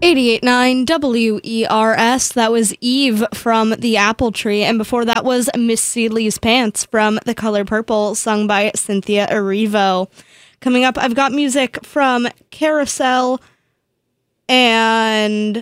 88.9 WERS. That was Eve from The Apple Tree. And before that was Miss Seeley's Pants from The Color Purple, sung by Cynthia Erivo. Coming up, I've got music from Carousel and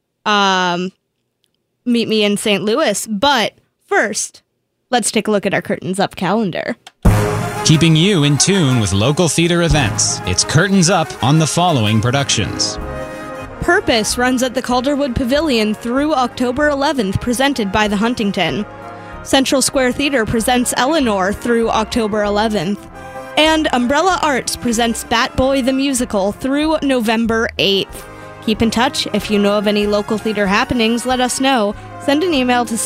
Meet Me in St. Louis. But first, let's take a look at our Curtains Up calendar. Keeping you in tune with local theater events, it's Curtains Up on the following productions. Purpose runs at the Calderwood Pavilion through October 11th, presented by the Huntington. Central Square Theater presents Eleanor through October 11th. And Umbrella Arts presents Bat Boy the Musical through November 8th. Keep in touch. If you know of any local theater happenings, let us know. Send an email to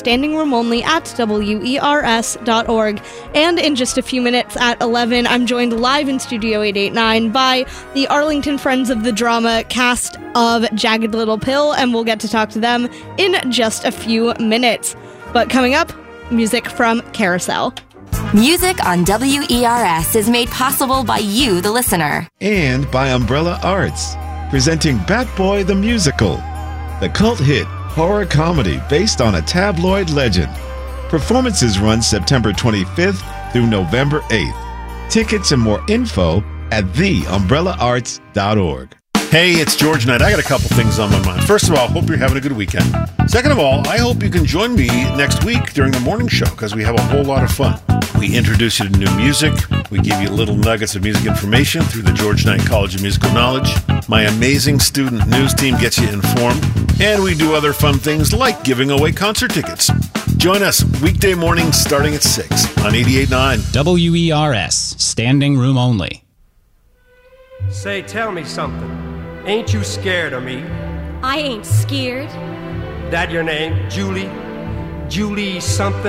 standingroomonly@wers.org. And in just a few minutes at 11, I'm joined live in Studio 889 by the Arlington Friends of the Drama cast of Jagged Little Pill, and we'll get to talk to them in just a few minutes. But coming up, music from Carousel. Music on WERS is made possible by you, the listener. And by Umbrella Arts, presenting Bat Boy the Musical, the cult hit horror comedy based on a tabloid legend. Performances run September 25th through November 8th. Tickets and more info at theumbrellaarts.org. Hey, it's George Knight. I got a couple things on my mind. First of all, hope you're having a good weekend. Second of all, I hope you can join me next week during the morning show because we have a whole lot of fun. We introduce you to new music. We give you little nuggets of music information through the George Knight College of Musical Knowledge. My amazing student news team gets you informed. And we do other fun things like giving away concert tickets. Join us weekday mornings starting at 6 on 88.9 WERS, standing room only. Say, tell me something. Ain't you scared of me? I ain't scared. That your name? Julie? Julie something?